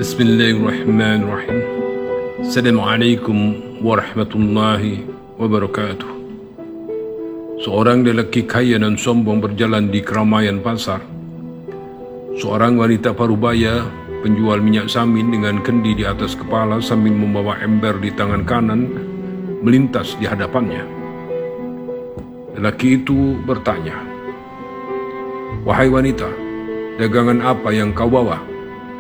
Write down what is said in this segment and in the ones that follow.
Bismillahirrahmanirrahim. Assalamualaikum warahmatullahi wabarakatuh. Seorang lelaki kaya dan sombong berjalan di keramaian pasar. Seorang wanita parubaya, penjual minyak samin dengan kendi di atas kepala sambil membawa ember di tangan kanan, melintas di hadapannya. Lelaki itu bertanya, "Wahai wanita, dagangan apa yang kau bawa?"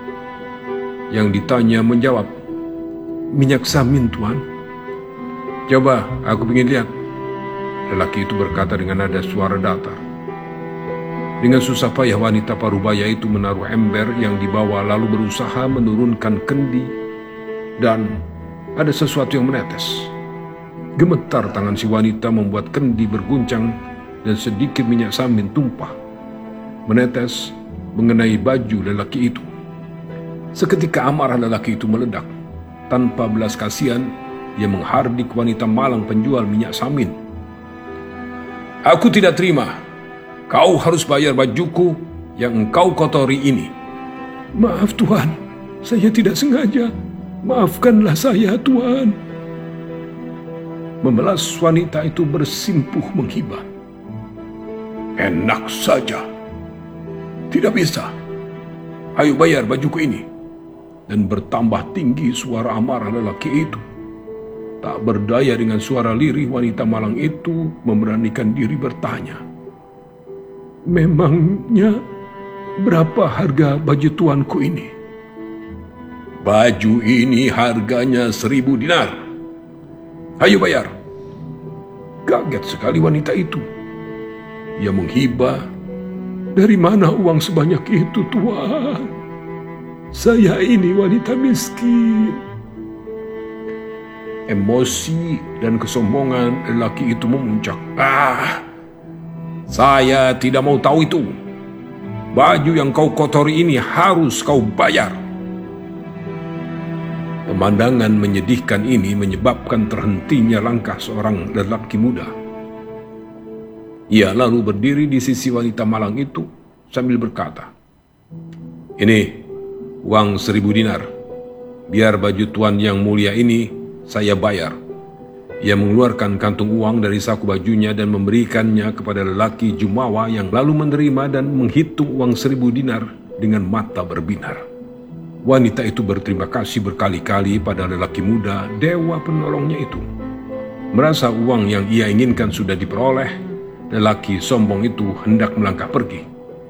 Yang ditanya menjawab, "Minyak samin, Tuan." "Coba, aku ingin lihat." Lelaki itu berkata dengan nada suara datar. Dengan susah payah wanita parubaya itu menaruh ember yang dibawa lalu berusaha menurunkan kendi, dan ada sesuatu yang menetes. Gemetar tangan si wanita membuat kendi berguncang dan sedikit minyak samin tumpah, menetes mengenai baju lelaki itu. Seketika amarah lelaki itu meledak. Tanpa belas kasihan, dia menghardik wanita malang penjual minyak samin. "Aku tidak terima. Kau harus bayar bajuku yang engkau kotori ini." "Maaf, Tuan. Saya tidak sengaja. Maafkanlah saya, Tuan." Memelas wanita itu bersimpuh menghibah. "Enak saja. Tidak bisa. Ayo bayar bajuku ini." Dan bertambah tinggi suara amarah lelaki itu. Tak berdaya dengan suara lirih, wanita malang itu memberanikan diri bertanya, "Memangnya berapa harga baju tuanku ini?" "Baju ini harganya 1.000 dinar. Ayo bayar." Kaget sekali wanita itu. Ia menghibah, "Dari mana uang sebanyak itu, Tuan? Saya ini wanita miskin." Emosi dan kesombongan lelaki itu memuncak. "Saya tidak mau tahu itu. Baju yang kau kotori ini harus kau bayar." Pemandangan menyedihkan ini menyebabkan terhentinya langkah seorang lelaki muda. Ia lalu berdiri di sisi wanita malang itu sambil berkata, "Ini uang 1.000 dinar. Biar baju tuan yang mulia ini saya bayar." Ia mengeluarkan kantung uang dari saku bajunya dan memberikannya kepada lelaki jumawa yang lalu menerima dan menghitung uang 1.000 dinar dengan mata berbinar. Wanita itu berterima kasih berkali-kali pada lelaki muda, dewa penolongnya itu. Merasa uang yang ia inginkan sudah diperoleh, lelaki sombong itu hendak melangkah pergi.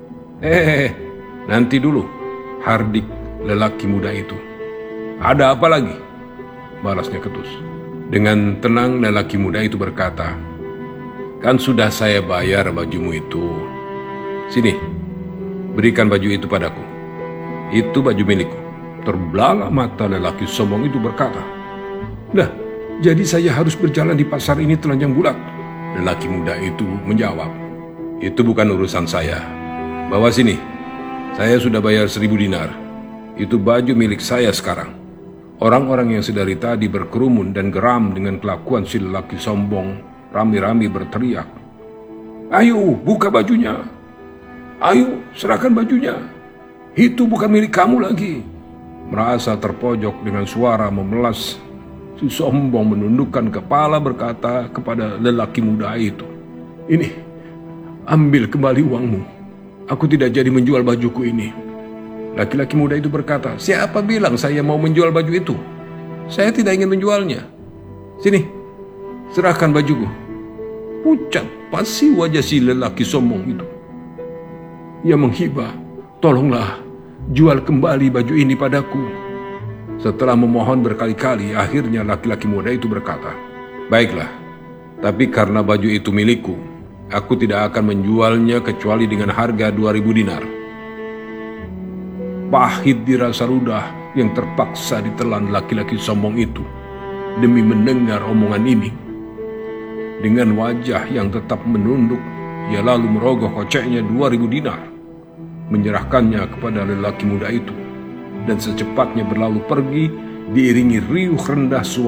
Nanti dulu," hardik lelaki muda itu. "Ada apa lagi?" balasnya ketus. Dengan tenang lelaki muda itu berkata, "Kan sudah saya bayar bajumu itu. Sini, berikan baju itu padaku. Itu baju milikku." Terbelalak mata lelaki sombong itu berkata, "Lah, jadi saya harus berjalan di pasar ini telanjang bulat?" Lelaki muda itu menjawab, "Itu bukan urusan saya. Bawa sini. Saya sudah bayar 1.000 dinar. Itu baju milik saya sekarang." Orang-orang yang sedari tadi berkerumun dan geram dengan kelakuan si lelaki sombong rami-rami berteriak, "Ayo, buka bajunya. Ayo, serahkan bajunya. Itu bukan milik kamu lagi." Merasa terpojok dengan suara memelas, si sombong menundukkan kepala berkata kepada lelaki muda itu, "Ini, ambil kembali uangmu. Aku tidak jadi menjual bajuku ini." Laki-laki muda itu berkata, "Siapa bilang saya mau menjual baju itu? Saya tidak ingin menjualnya. Sini, serahkan bajuku." Pucat pasi wajah si lelaki sombong itu. Ia menghibah, "Tolonglah, jual kembali baju ini padaku." Setelah memohon berkali-kali, akhirnya laki-laki muda itu berkata, "Baiklah, tapi karena baju itu milikku, aku tidak akan menjualnya kecuali dengan harga 2.000 dinar. Pahit dirasa ludah yang terpaksa ditelan laki-laki sombong itu demi mendengar omongan ini. Dengan wajah yang tetap menunduk, ia lalu merogoh koceknya 2.000 dinar, menyerahkannya kepada lelaki muda itu, dan secepatnya berlalu pergi diiringi riuh rendah suara